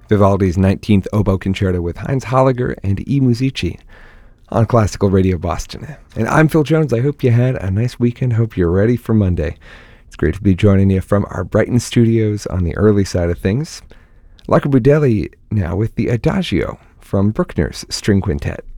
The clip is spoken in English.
Vivaldi's 19th Oboe Concerto with Heinz Holliger and I Musici on Classical Radio Boston. And I'm Phil Jones. I hope you had a nice weekend. Hope you're ready for Monday. It's great to be joining you from our Brighton studios on the early side of things. Luca Budeli now with the Adagio from Bruckner's String Quintet.